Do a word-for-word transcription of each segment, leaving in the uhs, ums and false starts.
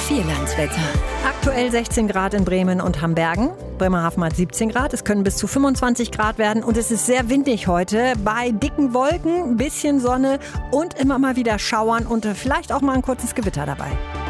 Vierlandswetter. Aktuell sechzehn Grad in Bremen und Hambergen. Bremerhaven hat siebzehn Grad. Es können bis zu fünfundzwanzig Grad werden. Und es ist sehr windig heute. Bei dicken Wolken, ein bisschen Sonne und immer mal wieder Schauern und vielleicht auch mal ein kurzes Gewitter dabei.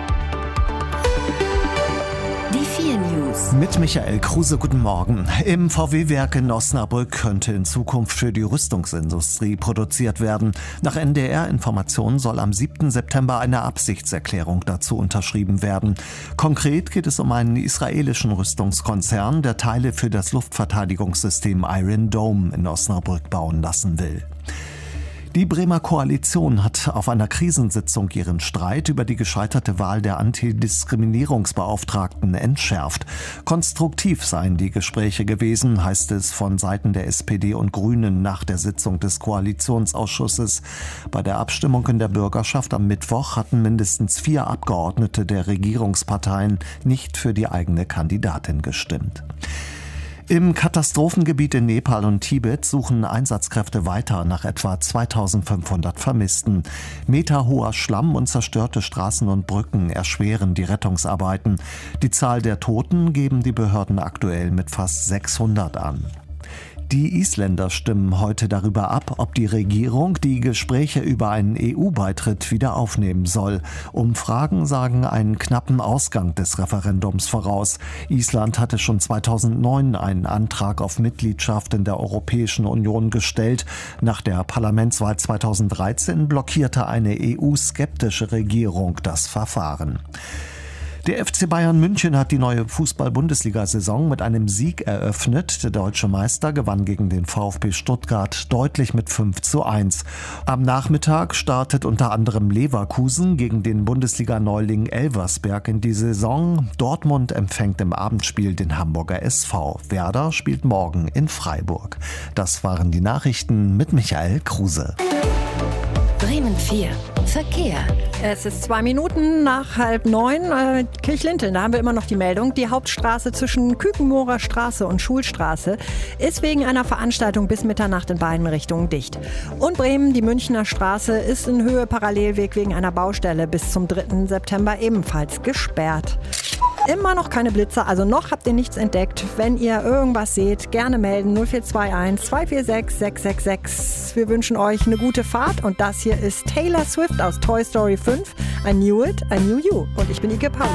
News. Mit Michael Kruse, guten Morgen. Im V W-Werk in Osnabrück könnte in Zukunft für die Rüstungsindustrie produziert werden. Nach N D R-Informationen soll am siebten September eine Absichtserklärung dazu unterschrieben werden. Konkret geht es um einen israelischen Rüstungskonzern, der Teile für das Luftverteidigungssystem Iron Dome in Osnabrück bauen lassen will. Die Bremer Koalition hat auf einer Krisensitzung ihren Streit über die gescheiterte Wahl der Antidiskriminierungsbeauftragten entschärft. Konstruktiv seien die Gespräche gewesen, heißt es von Seiten der S P D und Grünen nach der Sitzung des Koalitionsausschusses. Bei der Abstimmung in der Bürgerschaft am Mittwoch hatten mindestens vier Abgeordnete der Regierungsparteien nicht für die eigene Kandidatin gestimmt. Im Katastrophengebiet in Nepal und Tibet suchen Einsatzkräfte weiter nach etwa zweitausendfünfhundert Vermissten. Meterhoher Schlamm und zerstörte Straßen und Brücken erschweren die Rettungsarbeiten. Die Zahl der Toten geben die Behörden aktuell mit fast sechshundert an. Die Isländer stimmen heute darüber ab, ob die Regierung die Gespräche über einen E U-Beitritt wieder aufnehmen soll. Umfragen sagen einen knappen Ausgang des Referendums voraus. Island hatte schon zweitausendneun einen Antrag auf Mitgliedschaft in der Europäischen Union gestellt. Nach der Parlamentswahl zweitausenddreizehn blockierte eine E U-skeptische Regierung das Verfahren. Der F C Bayern München hat die neue Fußball-Bundesliga-Saison mit einem Sieg eröffnet. Der deutsche Meister gewann gegen den VfB Stuttgart deutlich mit fünf zu eins. Am Nachmittag startet unter anderem Leverkusen gegen den Bundesliga-Neuling Elversberg in die Saison. Dortmund empfängt im Abendspiel den Hamburger S V. Werder spielt morgen in Freiburg. Das waren die Nachrichten mit Michael Kruse. Bremen vier. Verkehr. Es ist zwei Minuten nach halb neun. Äh, Kirchlinteln, da haben wir immer noch die Meldung. Die Hauptstraße zwischen Kükenmoorer Straße und Schulstraße ist wegen einer Veranstaltung bis Mitternacht in beiden Richtungen dicht. Und Bremen, die Münchner Straße, ist in Höhe Parallelweg wegen einer Baustelle bis zum dritten September ebenfalls gesperrt. Immer noch keine Blitzer, also noch habt ihr nichts entdeckt. Wenn ihr irgendwas seht, gerne melden. null vier zwei eins, zwei vier sechs, sechs sechs sechs. Wir wünschen euch eine gute Fahrt und das hier ist Taylor Swift aus Toy Story fünf. I knew it, I knew you. Und ich bin Ike Pauli.